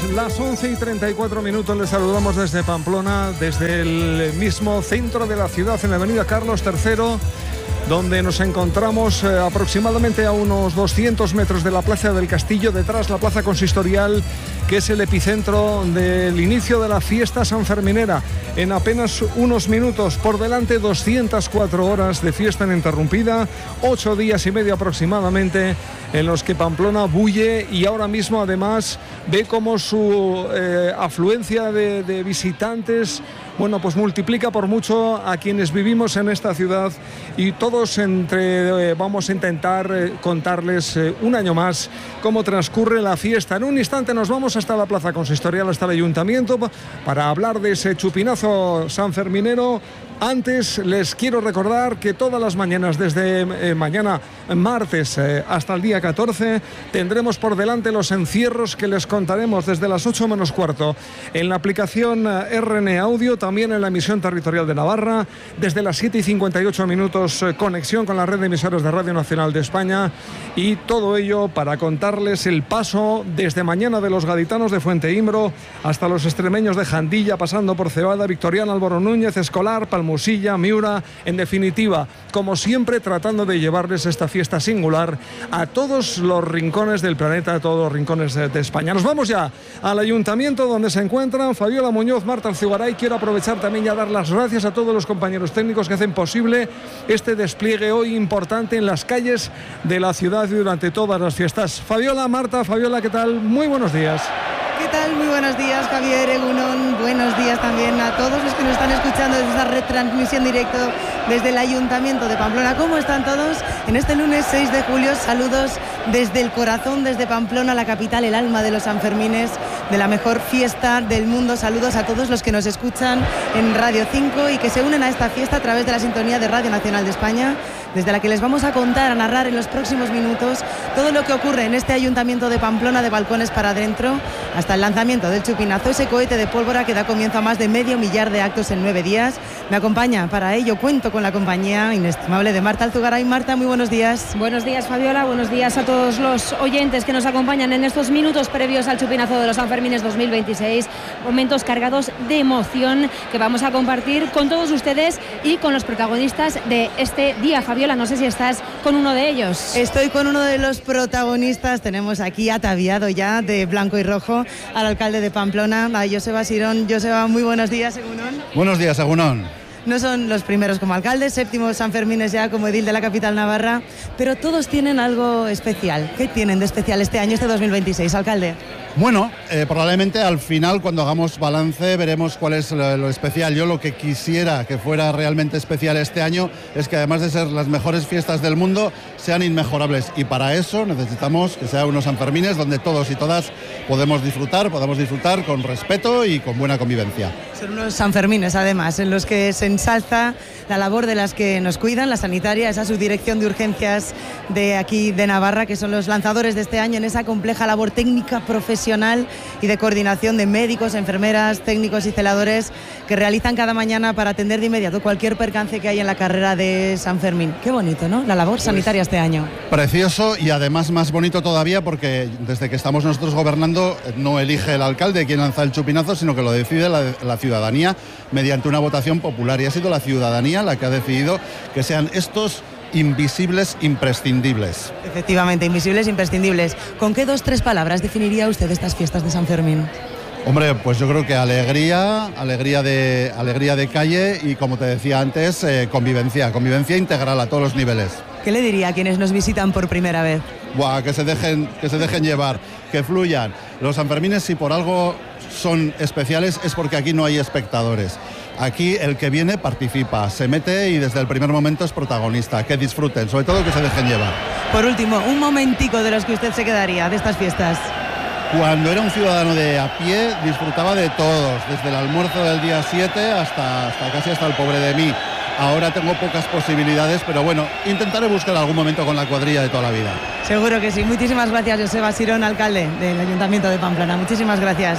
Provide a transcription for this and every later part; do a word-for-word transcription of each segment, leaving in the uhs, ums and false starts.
las once y treinta y cuatro minutos. Les saludamos desde Pamplona, desde el mismo centro de la ciudad, en la avenida Carlos tercero, donde nos encontramos eh, aproximadamente a unos doscientos metros de la Plaza del Castillo, detrás la Plaza Consistorial, que es el epicentro del inicio de la fiesta sanferminera. En apenas unos minutos, por delante doscientas cuatro horas de fiesta ininterrumpida, ocho días y medio aproximadamente, en los que Pamplona bulle, y ahora mismo además ve cómo su eh, afluencia de, de visitantes, bueno, pues multiplica por mucho a quienes vivimos en esta ciudad, y todos entre eh, vamos a intentar eh, contarles eh, un año más cómo transcurre la fiesta. En un instante nos vamos hasta la Plaza Consistorial, hasta el Ayuntamiento, para hablar de ese chupinazo sanferminero. Antes les quiero recordar que todas las mañanas, desde eh, mañana martes eh, hasta el día catorce, tendremos por delante los encierros que les contaremos desde las ocho menos cuarto en la aplicación eh, R N Audio, también en la emisión territorial de Navarra, desde las siete y cincuenta y ocho minutos eh, conexión con la red de emisoras de Radio Nacional de España, y todo ello para contarles el paso desde mañana de los gaditanos de Fuente Imbro hasta los extremeños de Jandilla, pasando por Cebada, Victoriana, Álvaro Núñez, Escolar, Palmosilla, Miura, en definitiva, como siempre, tratando de llevarles esta fiesta singular a todos los rincones del planeta, a todos los rincones de, de España. Nos vamos ya al Ayuntamiento, donde se encuentran Fabiola Muñoz, Marta Alzugaray. Quiero aprovechar también ya dar las gracias a todos los compañeros técnicos que hacen posible este despliegue hoy importante en las calles de la ciudad durante todas las fiestas. Fabiola, Marta, Fabiola, ¿qué tal? Muy buenos días. ¿Qué tal? Muy buenos días, Javier, Egunon. Buenos días también a todos los que nos están escuchando desde esta retransmisión directo desde el Ayuntamiento de Pamplona. ¿Cómo están todos? En este lunes seis de julio, saludos desde el corazón, desde Pamplona, la capital, el alma de los Sanfermines, de la mejor fiesta del mundo. Saludos a todos los que nos escuchan en Radio cinco y que se unen a esta fiesta a través de la sintonía de Radio Nacional de España, desde la que les vamos a contar, a narrar en los próximos minutos todo lo que ocurre en este Ayuntamiento de Pamplona, de balcones para adentro, hasta el lanzamiento del chupinazo, ese cohete de pólvora que da comienzo a más de medio millar de actos en nueve días. Me acompaña para ello, cuento con la compañía inestimable de Marta Alzugaray. Marta, muy buenos días. Buenos días, Fabiola, buenos días a todos los oyentes que nos acompañan en estos minutos previos al chupinazo de los Sanfermines dos mil veintiséis, momentos cargados de emoción que vamos a compartir con todos ustedes y con los protagonistas de este día. Fabiola, no sé si estás con uno de ellos. Estoy con uno de los protagonistas. Tenemos aquí ataviado ya de blanco y rojo al alcalde de Pamplona, a Joseba Sirón. Joseba, muy buenos días, Egunon. Buenos días, Egunon. No son los primeros como alcaldes, séptimos Sanfermines ya como edil de la capital navarra, pero todos tienen algo especial. ¿Qué tienen de especial este año, este dos mil veintiséis, alcalde? Bueno, eh, probablemente al final, cuando hagamos balance, veremos cuál es lo, lo especial. Yo lo que quisiera que fuera realmente especial este año es que, además de ser las mejores fiestas del mundo, sean inmejorables. Y para eso necesitamos que sean unos Sanfermines donde todos y todas podemos disfrutar, podamos disfrutar con respeto y con buena convivencia. Son unos Sanfermines, además, en los que se ensalza la labor de las que nos cuidan, la sanitaria, esa subdirección de urgencias de aquí de Navarra, que son los lanzadores de este año en esa compleja labor técnica, profesional y de coordinación de médicos, enfermeras, técnicos y celadores que realizan cada mañana para atender de inmediato cualquier percance que hay en la carrera de San Fermín. Qué bonito, ¿no? La labor sanitaria este año. Precioso, y además más bonito todavía porque desde que estamos nosotros gobernando no elige el alcalde quien lanza el chupinazo, sino que lo decide la, la ciudadanía mediante una votación popular, y ha sido la ciudadanía la que ha decidido que sean estos invisibles imprescindibles. Efectivamente, invisibles imprescindibles. ¿Con qué dos, tres palabras definiría usted estas fiestas de San Fermín? Hombre, pues yo creo que alegría, alegría de, alegría de calle y, como te decía antes, eh, convivencia, convivencia integral a todos los niveles. ¿Qué le diría a quienes nos visitan por primera vez? Buah, que se dejen, que se dejen llevar, que fluyan. Los Sanfermines, si por algo son especiales, es porque aquí no hay espectadores. Aquí el que viene participa, se mete y desde el primer momento es protagonista. Que disfruten, sobre todo que se dejen llevar. Por último, un momentico de los que usted se quedaría de estas fiestas. Cuando era un ciudadano de a pie, disfrutaba de todos, desde el almuerzo del día siete hasta, hasta casi hasta el pobre de mí. Ahora tengo pocas posibilidades, pero bueno, intentaré buscar algún momento con la cuadrilla de toda la vida. Seguro que sí. Muchísimas gracias, Joseba Sirón, alcalde del Ayuntamiento de Pamplona. Muchísimas gracias.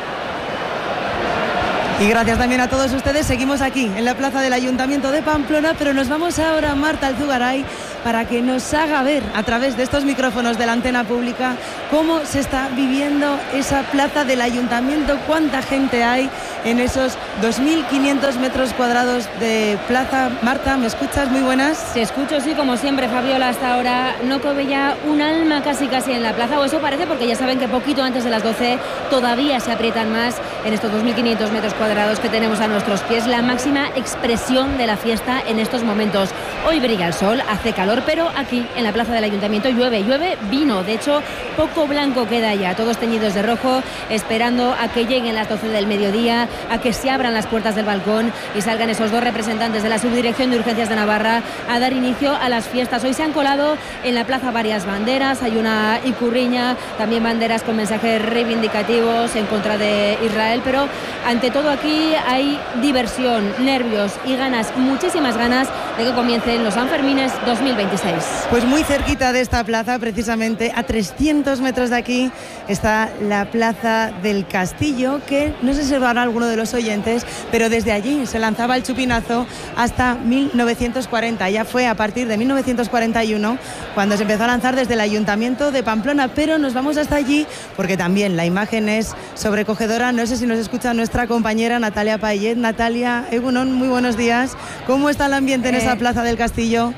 Y gracias también a todos ustedes. Seguimos aquí en la plaza del Ayuntamiento de Pamplona, pero nos vamos ahora, Marta Alzugaray, para que nos haga ver a través de estos micrófonos de la antena pública cómo se está viviendo esa plaza del Ayuntamiento, cuánta gente hay en esos dos mil quinientos metros cuadrados de plaza. Marta, ¿me escuchas? Muy buenas. Te escucho, sí, como siempre, Fabiola. Hasta ahora no cabe ya un alma casi casi en la plaza, o eso parece, porque ya saben que poquito antes de las doce todavía se aprietan más en estos dos mil quinientos metros cuadrados que tenemos a nuestros pies, la máxima expresión de la fiesta en estos momentos. Hoy brilla el sol, hace calor, pero aquí en la plaza del Ayuntamiento llueve, llueve vino. De hecho, poco blanco queda ya, todos teñidos de rojo, esperando a que lleguen las doce del mediodía, a que se abran las puertas del balcón y salgan esos dos representantes de la Subdirección de Urgencias de Navarra a dar inicio a las fiestas. Hoy se han colado en la plaza varias banderas, hay una icurriña, también banderas con mensajes reivindicativos en contra de Israel, pero ante todo aquí hay diversión, nervios y ganas, muchísimas ganas de que comiencen los Sanfermines dos mil veintiséis. Pues muy cerquita de esta plaza, precisamente a trescientos metros de aquí, está la Plaza del Castillo, que no sé si va a alguno de los oyentes, pero desde allí se lanzaba el chupinazo hasta mil novecientos cuarenta. Ya fue a partir de mil novecientos cuarenta y uno cuando se empezó a lanzar desde el Ayuntamiento de Pamplona, pero nos vamos hasta allí porque también la imagen es sobrecogedora. No sé si nos escucha nuestra compañera Natalia Payet. Natalia, Egunon, muy buenos días. ¿Cómo está el ambiente en eh... esa Plaza del Castillo?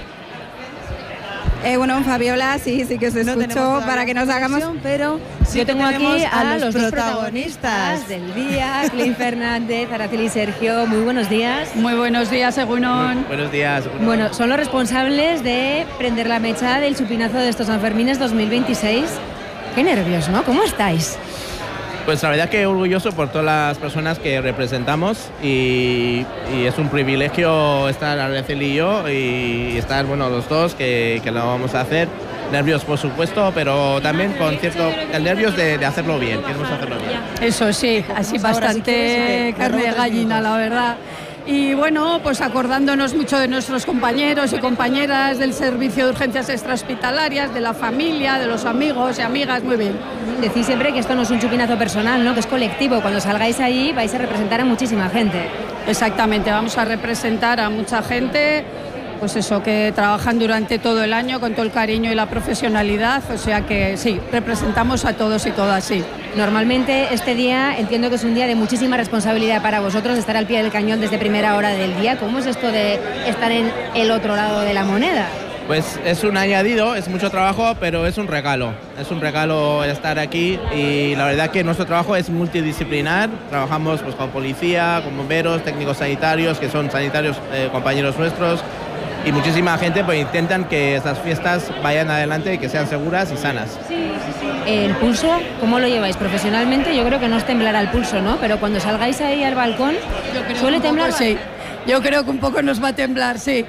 Eh, bueno, Fabiola, sí, sí que os escucho no para que nos hagamos... Pero sí, yo tengo aquí a, a los, los protagonistas. protagonistas del día, Clint Fernández, Araceli Sergio. Muy buenos días. Muy buenos días, Egunon. Muy buenos días. Egunon. Bueno, son los responsables de prender la mecha del chupinazo de estos Sanfermines dos mil veintiséis. Qué nervios, ¿no? ¿Cómo estáis? Pues la verdad que orgulloso por todas las personas que representamos y, y es un privilegio estar Araceli y yo y estar, bueno, los dos que, que lo vamos a hacer. Nervios, por supuesto, pero también con cierto el nervios de, de hacerlo bien. Queremos hacerlo bien. Eso sí, así bastante carne de gallina, la verdad. Y bueno, pues acordándonos mucho de nuestros compañeros y compañeras del servicio de urgencias extrahospitalarias, de la familia, de los amigos y amigas, muy bien. Decís siempre que esto no es un chupinazo personal, ¿no? Que es colectivo. Cuando salgáis ahí vais a representar a muchísima gente. Exactamente, vamos a representar a mucha gente, pues eso, que trabajan durante todo el año con todo el cariño y la profesionalidad, o sea que sí, representamos a todos y todas, sí. Normalmente este día entiendo que es un día de muchísima responsabilidad para vosotros, estar al pie del cañón desde primera hora del día. ¿Cómo es esto de estar en el otro lado de la moneda? Pues es un añadido, es mucho trabajo, pero es un regalo. Es un regalo estar aquí y la verdad que nuestro trabajo es multidisciplinar. Trabajamos pues, con policía, con bomberos, técnicos sanitarios, que son sanitarios eh, compañeros nuestros, y muchísima gente pues intentan que estas fiestas vayan adelante y que sean seguras y sanas. Sí, sí, sí. ¿El pulso cómo lo lleváis profesionalmente? Yo creo que no os temblará el pulso, ¿no? Pero cuando salgáis ahí al balcón, ¿suele temblar? Sí, yo creo que un poco nos va a temblar, sí.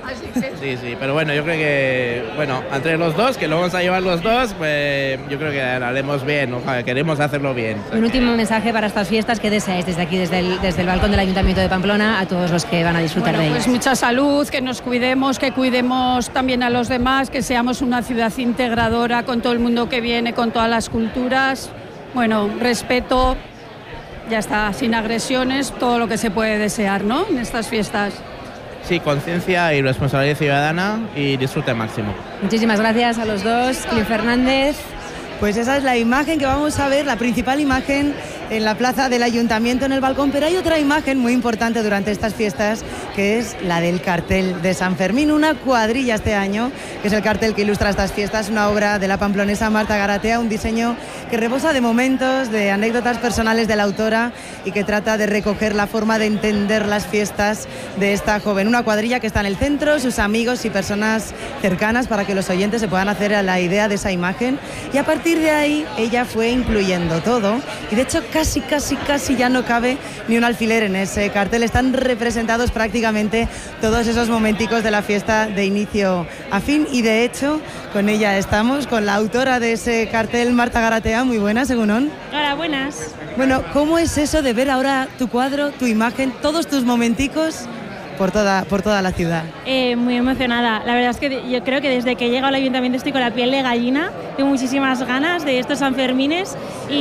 Sí, sí, pero bueno, yo creo que, bueno, entre los dos, que lo vamos a llevar los dos, pues yo creo que lo haremos bien, ¿no? Queremos hacerlo bien. Un último mensaje para estas fiestas, ¿qué deseáis desde aquí, desde el, desde el balcón del Ayuntamiento de Pamplona, a todos los que van a disfrutar bueno, de ellos? Pues mucha salud, que nos cuidemos, que cuidemos también a los demás, que seamos una ciudad integradora con todo el mundo que viene, con todas las culturas. Bueno, respeto, ya está, sin agresiones, todo lo que se puede desear, ¿no? En estas fiestas. Sí, conciencia y responsabilidad ciudadana y disfrute máximo. Muchísimas gracias a los dos. Clint Fernández. Pues esa es la imagen que vamos a ver, la principal imagen en la plaza del Ayuntamiento, en el balcón, pero hay otra imagen muy importante durante estas fiestas, que es la del cartel de San Fermín, una cuadrilla este año, que es el cartel que ilustra estas fiestas, una obra de la pamplonesa Marta Garatea, un diseño que rebosa de momentos, de anécdotas personales de la autora y que trata de recoger la forma de entender las fiestas de esta joven. Una cuadrilla que está en el centro, sus amigos y personas cercanas para que los oyentes se puedan hacer a la idea de esa imagen, y a partir de ahí ella fue incluyendo todo y de hecho casi, casi, casi ya no cabe ni un alfiler en ese cartel. Están representados prácticamente todos esos momenticos de la fiesta de inicio a fin y de hecho con ella estamos, con la autora de ese cartel, Marta Garatea. Muy buenas, Egunon. Hola, buenas. Bueno, ¿cómo es eso de ver ahora tu cuadro, tu imagen, todos tus momenticos por toda, por toda la ciudad. Eh, muy emocionada. La verdad es que yo creo que desde que he llegado al ayuntamiento estoy con la piel de gallina. Tengo muchísimas ganas de estos Sanfermines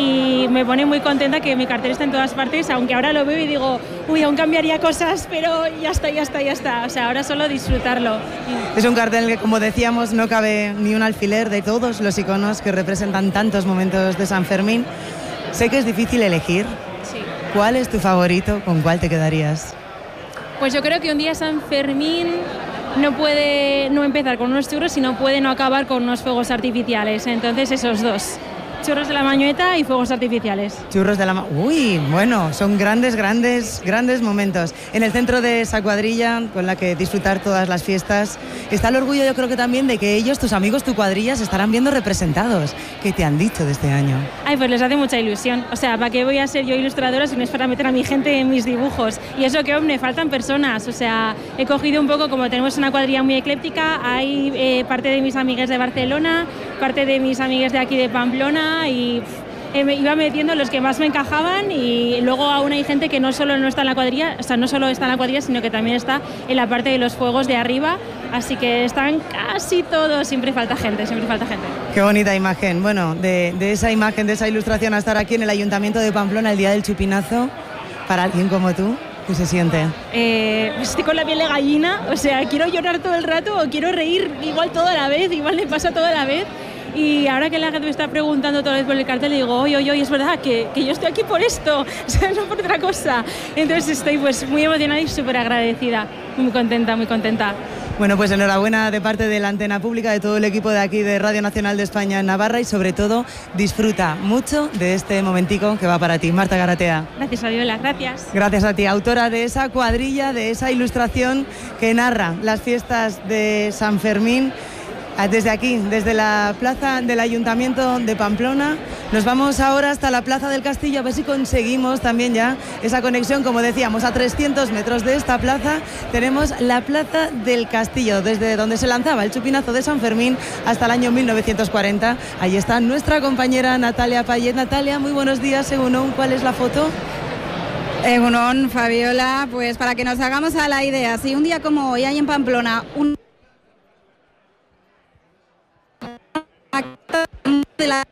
y me pone muy contenta que mi cartel está en todas partes, aunque ahora lo veo y digo, uy, aún cambiaría cosas, pero ya está, ya está, ya está. O sea, ahora solo disfrutarlo. Es un cartel que, como decíamos, no cabe ni un alfiler de todos los iconos que representan tantos momentos de San Fermín. Sé que es difícil elegir. Sí. ¿Cuál es tu favorito? ¿Con cuál te quedarías? Pues yo creo que un día San Fermín no puede no empezar con unos churros y no puede no acabar con unos fuegos artificiales. Entonces esos dos, churros de la Mañueta y fuegos artificiales. Churros de la... Ma- Uy, bueno, son grandes, grandes, grandes momentos. En el centro de esa cuadrilla con la que disfrutar todas las fiestas está el orgullo, yo creo que también, de que ellos, tus amigos, tu cuadrilla, se estarán viendo representados. ¿Qué te han dicho de este año? Ay, pues les hace mucha ilusión. O sea, ¿para qué voy a ser yo ilustradora si no es para meter a mi gente en mis dibujos? Y eso que, hombre, faltan personas. O sea, he cogido un poco, como tenemos una cuadrilla muy ecléptica, hay eh, parte de mis amigas de Barcelona, parte de mis amigas de aquí de Pamplona y eh, me iba metiendo los que más me encajaban y luego aún hay gente que no solo no está en la cuadrilla, o sea, no solo está en la cuadrilla, sino que también está en la parte de los fuegos de arriba, así que están casi todos, siempre falta gente, siempre falta gente. Qué bonita imagen. Bueno, de, de esa imagen, de esa ilustración a estar aquí en el Ayuntamiento de Pamplona el día del chupinazo, para alguien como tú, ¿qué se siente? Eh, estoy con la piel de gallina, o sea, quiero llorar todo el rato o quiero reír igual toda la vez, igual me pasa toda la vez. Y ahora que la gente me está preguntando otra vez por el cartel, le digo, oye, oye, oye, es verdad que, que yo estoy aquí por esto, o sea, no por otra cosa. Entonces estoy pues muy emocionada y súper agradecida, muy contenta, muy contenta. Bueno, pues enhorabuena de parte de la Antena Pública, de todo el equipo de aquí de Radio Nacional de España en Navarra y sobre todo disfruta mucho de este momentico que va para ti. Marta Garatea. Gracias, Fabiola, gracias. Gracias a ti, autora de esa cuadrilla, de esa ilustración que narra las fiestas de San Fermín. Desde aquí, desde la plaza del Ayuntamiento de Pamplona, nos vamos ahora hasta la Plaza del Castillo a ver si conseguimos también ya esa conexión. Como decíamos, a trescientos metros de esta plaza tenemos la Plaza del Castillo, desde donde se lanzaba el chupinazo de San Fermín hasta el año mil novecientos cuarenta. Ahí está nuestra compañera Natalia Payet. Natalia, muy buenos días. Según ¿cuál es la foto? Egunon, Fabiola, pues para que nos hagamos a la idea, si un día como hoy hay en Pamplona un de la...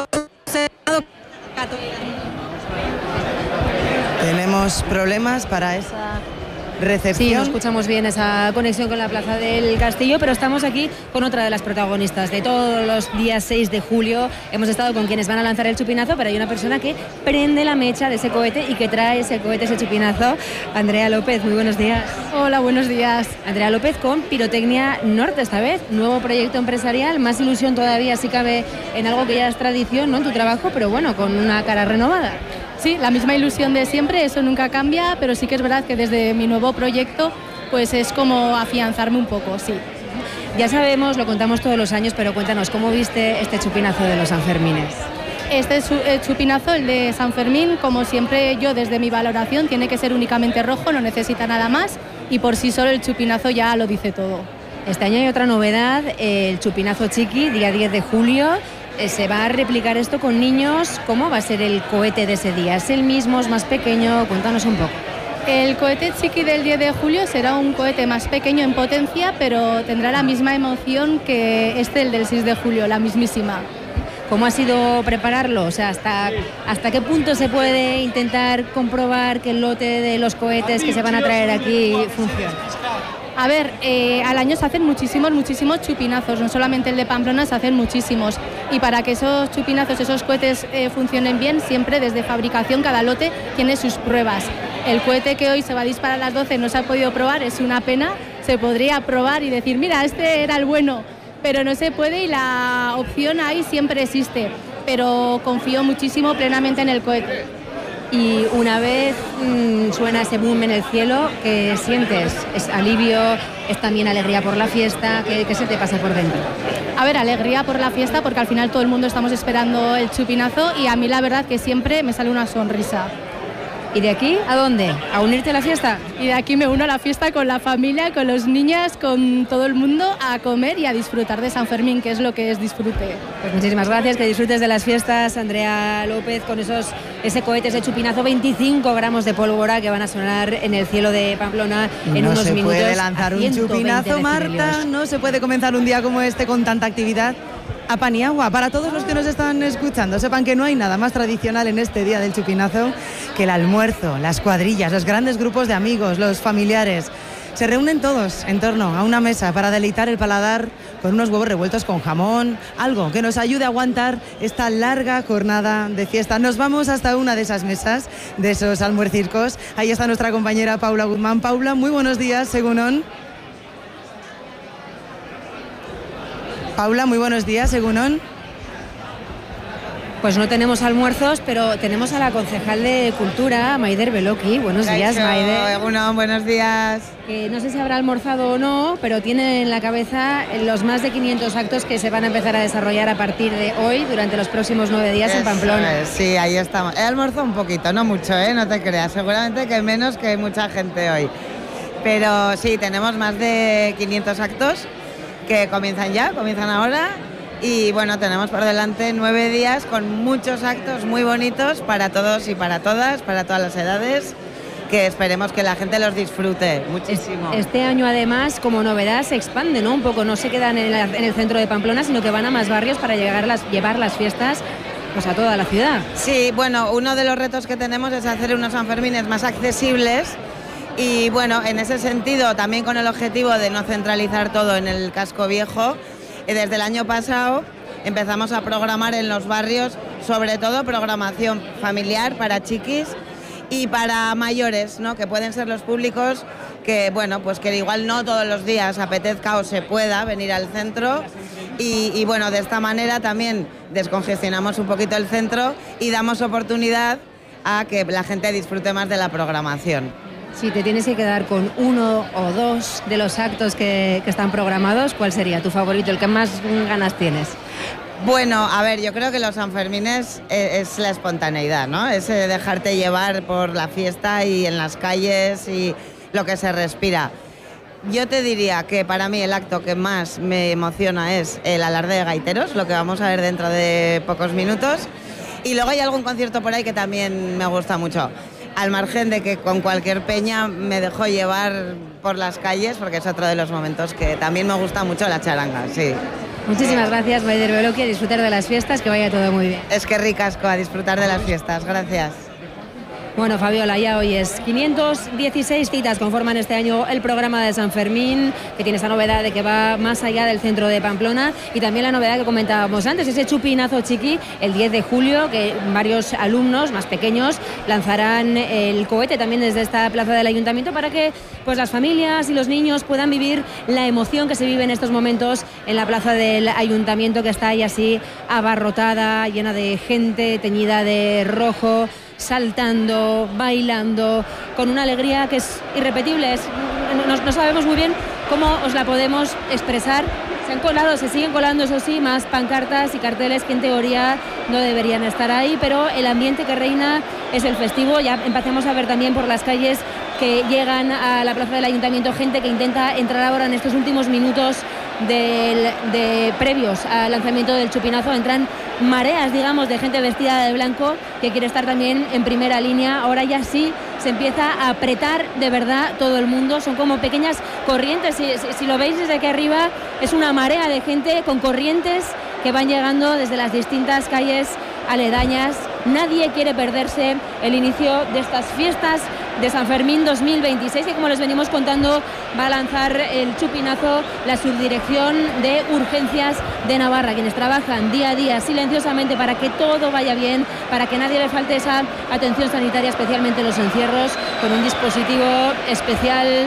Tenemos problemas para esa recepción. Sí, no escuchamos bien esa conexión con la Plaza del Castillo, pero estamos aquí con otra de las protagonistas de todos los días seis de julio. Hemos estado con quienes van a lanzar el chupinazo, pero hay una persona que prende la mecha de ese cohete y que trae ese cohete, ese chupinazo. Andrea López, muy buenos días. Hola, buenos días. Andrea López con Pirotecnia Norte esta vez, nuevo proyecto empresarial, más ilusión todavía si cabe en algo que ya es tradición, ¿no?, en tu trabajo, pero bueno, con una cara renovada. Sí, la misma ilusión de siempre, eso nunca cambia, pero sí que es verdad que desde mi nuevo proyecto pues es como afianzarme un poco, sí. Ya sabemos, lo contamos todos los años, pero cuéntanos, ¿cómo viste este chupinazo de los Sanfermines? Este chupinazo, el de San Fermín, como siempre yo desde mi valoración, tiene que ser únicamente rojo, no necesita nada más y por sí solo el chupinazo ya lo dice todo. Este año hay otra novedad, el chupinazo chiqui, día diez de julio. Se va a replicar esto con niños. ¿Cómo va a ser el cohete de ese día? ¿Es el mismo, es más pequeño? Cuéntanos un poco. El cohete chiqui del diez de julio será un cohete más pequeño en potencia, pero tendrá la misma emoción que este, el del seis de julio, la mismísima. ¿Cómo ha sido prepararlo? O sea, ¿hasta, hasta qué punto se puede intentar comprobar que el lote de los cohetes que se van a traer aquí funciona? A ver, eh, al año se hacen muchísimos, muchísimos chupinazos, no solamente el de Pamplona, se hacen muchísimos. Y para que esos chupinazos, esos cohetes eh, funcionen bien, siempre desde fabricación cada lote tiene sus pruebas. El cohete que hoy se va a disparar a las doce no se ha podido probar, es una pena, se podría probar y decir, mira, este era el bueno, pero no se puede y la opción ahí siempre existe. Pero confío muchísimo plenamente en el cohete. Y una vez mmm, suena ese boom en el cielo, ¿qué sientes? ¿Es alivio? ¿Es también alegría por la fiesta? ¿Qué, qué se te pasa por dentro? A ver, alegría por la fiesta porque al final todo el mundo estamos esperando el chupinazo y a mí la verdad que siempre me sale una sonrisa. ¿Y de aquí a dónde? ¿A unirte a la fiesta? Y de aquí me uno a la fiesta con la familia, con los niños, con todo el mundo, a comer y a disfrutar de San Fermín, que es lo que es disfrute. Pues muchísimas gracias, que disfrutes de las fiestas, Andrea López, con esos ese cohete, ese chupinazo, veinticinco gramos de pólvora que van a sonar en el cielo de Pamplona en no unos se minutos. Puede lanzar un chupinazo, Marta, no se puede comenzar un día como este con tanta actividad. A pan y agua. Para todos los que nos están escuchando, sepan que no hay nada más tradicional en este día del chupinazo que el almuerzo, las cuadrillas, los grandes grupos de amigos, los familiares. Se reúnen todos en torno a una mesa para deleitar el paladar con unos huevos revueltos con jamón, algo que nos ayude a aguantar esta larga jornada de fiesta. Nos vamos hasta una de esas mesas, de esos almuercircos. Ahí está nuestra compañera Paula Guzmán. Paula, muy buenos días, Egunon. Paula, muy buenos días, Egunon. Pues no tenemos almuerzos, pero tenemos a la concejal de Cultura, Maider Beloki. Buenos días, Maider. Egunon, buenos días. Eh, no sé si habrá almorzado o no, pero tiene en la cabeza los más de quinientos actos que se van a empezar a desarrollar a partir de hoy, durante los próximos nueve días. Eso en Pamplona. Es, sí, ahí estamos. He almorzado un poquito, no mucho, ¿eh? No te creas. Seguramente que menos que mucha gente hoy. Pero sí, tenemos más de quinientos actos que comienzan ya, comienzan ahora, y bueno, tenemos por delante nueve días con muchos actos muy bonitos para todos y para todas, para todas las edades, que esperemos que la gente los disfrute muchísimo. Este año además, como novedad, se expande, ¿no? Un poco, no se quedan en el, en el centro de Pamplona, sino que van a más barrios para llegar las, llevar las fiestas pues a toda la ciudad. Sí, bueno, uno de los retos que tenemos es hacer unos Sanfermines más accesibles. Y bueno, en ese sentido, también con el objetivo de no centralizar todo en el casco viejo, desde el año pasado empezamos a programar en los barrios, sobre todo programación familiar para chiquis y para mayores, ¿no? Que pueden ser los públicos que, bueno, pues que igual no todos los días apetezca o se pueda venir al centro. Y, y bueno, de esta manera también descongestionamos un poquito el centro y damos oportunidad a que la gente disfrute más de la programación. Si te tienes que quedar con uno o dos de los actos que, que están programados, ¿cuál sería tu favorito, el que más ganas tienes? Bueno, a ver, yo creo que los Sanfermines es, es la espontaneidad, ¿no? Es eh, dejarte llevar por la fiesta y en las calles y lo que se respira. Yo te diría que para mí el acto que más me emociona es el alarde de gaiteros, lo que vamos a ver dentro de pocos minutos. Y luego hay algún concierto por ahí que también me gusta mucho. Al margen de que con cualquier peña me dejo llevar por las calles, porque es otro de los momentos que también me gusta mucho, la charanga, sí. Muchísimas gracias, Maider Beloki, a disfrutar de las fiestas, que vaya todo muy bien. Es que ricasco, a disfrutar de las fiestas, gracias. Bueno, Fabiola, ya hoy es quinientas dieciséis citas conforman este año el programa de San Fermín, que tiene esa novedad de que va más allá del centro de Pamplona, y también la novedad que comentábamos antes, ese chupinazo chiqui, el diez de julio, que varios alumnos más pequeños lanzarán el cohete también desde esta plaza del Ayuntamiento para que pues las familias y los niños puedan vivir la emoción que se vive en estos momentos en la plaza del Ayuntamiento, que está ahí así abarrotada, llena de gente, teñida de rojo, saltando, bailando, con una alegría que es irrepetible. Es, no, no sabemos muy bien cómo os la podemos expresar. Se han colado, se siguen colando, eso sí, más pancartas y carteles que en teoría no deberían estar ahí, pero el ambiente que reina es el festivo. Ya empecemos a ver también por las calles que llegan a la plaza del Ayuntamiento gente que intenta entrar ahora en estos últimos minutos del, de previos al lanzamiento del chupinazo. Entran mareas, digamos, de gente vestida de blanco que quiere estar también en primera línea. Ahora ya sí se empieza a apretar de verdad todo el mundo. Son como pequeñas corrientes. Si, si, si lo veis desde aquí arriba, es una marea de gente con corrientes que van llegando desde las distintas calles aledañas. Nadie quiere perderse el inicio de estas fiestas de San Fermín dos mil veintiséis, que como les venimos contando va a lanzar el chupinazo la Subdirección de Urgencias de Navarra, quienes trabajan día a día silenciosamente para que todo vaya bien, para que nadie le falte esa atención sanitaria, especialmente en los encierros, con un dispositivo especial.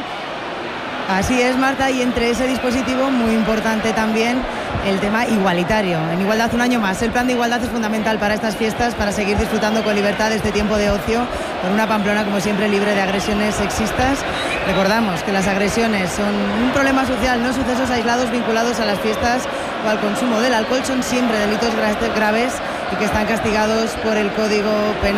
Así es, Marta, y entre ese dispositivo muy importante también el tema igualitario. En Igualdad un año más. El plan de igualdad es fundamental para estas fiestas, para seguir disfrutando con libertad de este tiempo de ocio, con una Pamplona como siempre libre de agresiones sexistas. Recordamos que las agresiones son un problema social, no sucesos aislados vinculados a las fiestas o al consumo del alcohol, son siempre delitos graves y que están castigados por el Código Penal.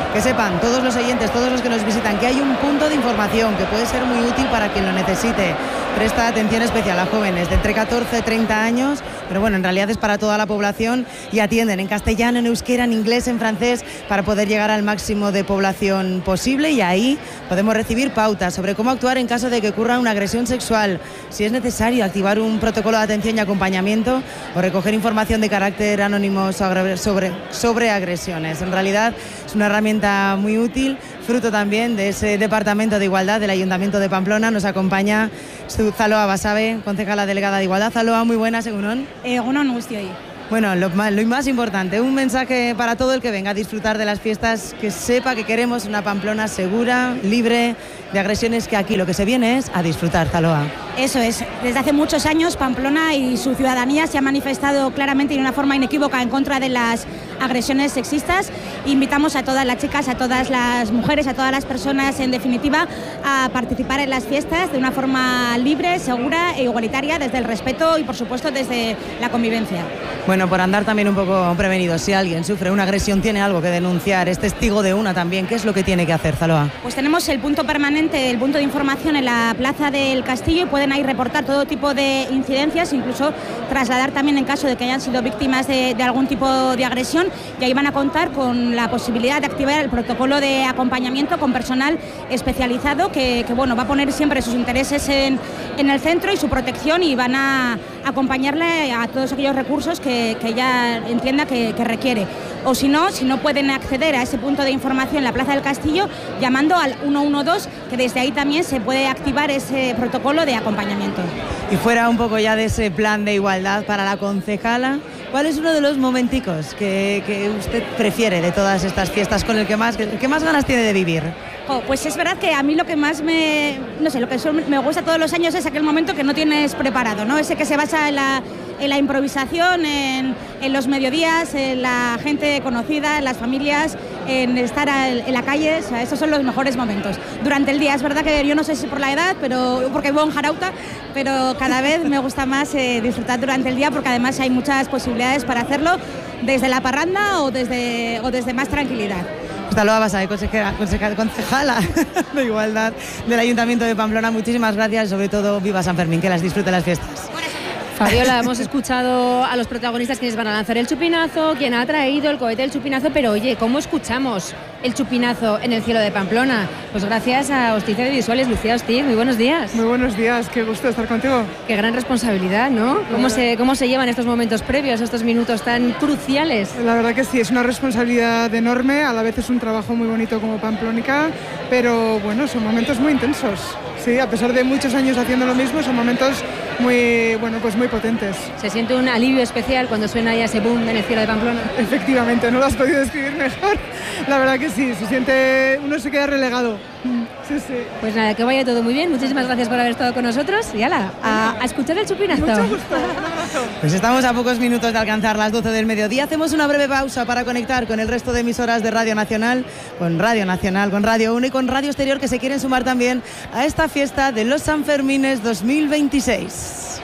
Que sepan todos los oyentes, todos los que nos visitan, que hay un punto de información que puede ser muy útil para quien lo necesite. Presta atención especial a jóvenes de entre catorce y treinta años, pero bueno, en realidad es para toda la población, y atienden en castellano, en euskera, en inglés, en francés, para poder llegar al máximo de población posible, y ahí podemos recibir pautas sobre cómo actuar en caso de que ocurra una agresión sexual, si es necesario activar un protocolo de atención y acompañamiento o recoger información de carácter anónimo sobre, sobre, sobre agresiones. En realidad es una herramienta muy útil, fruto también de ese Departamento de Igualdad del Ayuntamiento de Pamplona. Nos acompaña Zaloa Basabe, concejala delegada de Igualdad. Zaloa, muy buenas, egunon. Egunon guztioi. Bueno, lo más, lo más importante, un mensaje para todo el que venga a disfrutar de las fiestas, que sepa que queremos una Pamplona segura, libre de agresiones, que aquí lo que se viene es a disfrutar, Zaloa. Eso es, desde hace muchos años Pamplona y su ciudadanía se ha manifestado claramente y de una forma inequívoca en contra de las agresiones sexistas. Invitamos a todas las chicas, a todas las mujeres, a todas las personas, en definitiva, a participar en las fiestas de una forma libre, segura e igualitaria, desde el respeto y, por supuesto, desde la convivencia. Bueno, por andar también un poco prevenido, si alguien sufre una agresión, tiene algo que denunciar, es testigo de una también, ¿qué es lo que tiene que hacer, Zaloa? Pues tenemos el punto permanente, el punto de información en la Plaza del Castillo, y pueden ahí reportar todo tipo de incidencias, incluso trasladar también en caso de que hayan sido víctimas de, de algún tipo de agresión, y ahí van a contar con la posibilidad de activar el protocolo de acompañamiento con personal especializado que, que bueno, va a poner siempre sus intereses en, en el centro y su protección, y van a acompañarle a todos aquellos recursos que, que ella entienda que, que requiere. O si no, si no pueden acceder a ese punto de información en la Plaza del Castillo, llamando al uno uno dos, que desde ahí también se puede activar ese protocolo de acompañamiento. Y fuera un poco ya de ese plan de igualdad para la concejala, ¿cuál es uno de los momenticos que, que usted prefiere de todas estas fiestas, con el que más, el que más ganas tiene de vivir? Oh, pues es verdad que a mí lo que más me, no sé, lo que me gusta todos los años es aquel momento que no tienes preparado, ¿no? Ese que se basa en la, en la improvisación, en, en los mediodías, en la gente conocida, en las familias, en estar en la calle. O sea, esos son los mejores momentos. Durante el día es verdad que yo no sé si por la edad, pero porque vivo en Jarauta, pero cada vez me gusta más eh, disfrutar durante el día, porque además hay muchas posibilidades para hacerlo desde la parranda o desde, o desde más tranquilidad. Zaloa Basabe, consejera, consejera, concejala de Igualdad del Ayuntamiento de Pamplona, muchísimas gracias, y sobre todo viva San Fermín, que las disfrute las fiestas. Fabiola, hemos escuchado a los protagonistas quienes van a lanzar el chupinazo, quien ha traído el cohete del chupinazo, pero oye, ¿cómo escuchamos el chupinazo en el cielo de Pamplona? Pues gracias a Hostiz de Visuales, Lucía Hostiz, muy buenos días. Muy buenos días, qué gusto estar contigo. Qué gran responsabilidad, ¿no? ¿Cómo se, cómo se llevan estos momentos previos, estos minutos tan cruciales? La verdad que sí, es una responsabilidad enorme, a la vez es un trabajo muy bonito como pamplónica, pero bueno, son momentos muy intensos. Sí, a pesar de muchos años haciendo lo mismo, son momentos muy, bueno, pues muy potentes. ¿Se siente un alivio especial cuando suena ya ese boom en el cielo de Pamplona? Efectivamente, no lo has podido describir mejor. La verdad que sí, se siente, uno se queda relegado. Sí, sí. Pues nada, que vaya todo muy bien. Muchísimas gracias por haber estado con nosotros. Y ala, a, a escuchar el chupinazo. Mucho gusto. Pues estamos a pocos minutos de alcanzar las doce del mediodía. Hacemos una breve pausa para conectar con el resto de emisoras de Radio Nacional, con Radio Nacional, con Radio uno y con Radio Exterior, que se quieren sumar también a esta fiesta de los Sanfermines dos mil veintiséis.